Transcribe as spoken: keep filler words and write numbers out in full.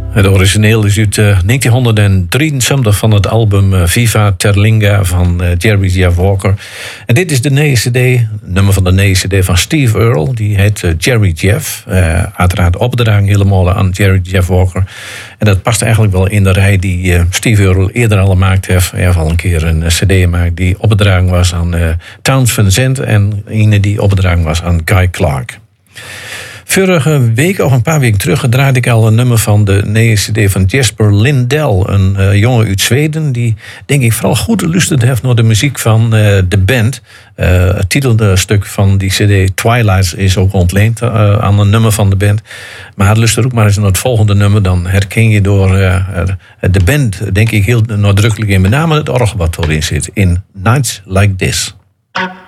Het origineel is uit uh, negentienhonderddrieënzeventig van het album uh, Viva Terlinga van uh, Jerry Jeff Walker. En dit is de nieuwe cd, nummer van de nieuwe cd van Steve Earle. Die heet uh, Jerry Jeff. Uh, uiteraard opgedragen helemaal aan Jerry Jeff Walker. En dat past eigenlijk wel in de rij die uh, Steve Earle eerder al gemaakt heeft. Hij heeft al een keer een uh, cd gemaakt die opgedragen was aan uh, Townes Van Zandt. En een die opgedragen was aan Guy Clark. Vorige week, of een paar weken terug, draaide ik al een nummer van de nieuwe cd van Jesper Lindell. Een uh, jongen uit Zweden die, denk ik, vooral goed geluisterd heeft naar de muziek van uh, de band. Uh, het titelstuk van die cd, Twilight, is ook ontleend uh, aan een nummer van de band. Maar luister ook maar eens naar het volgende nummer, dan herken je door uh, de band, denk ik, heel nadrukkelijk in. Met name het orgel wat erin zit, in Nights Like This.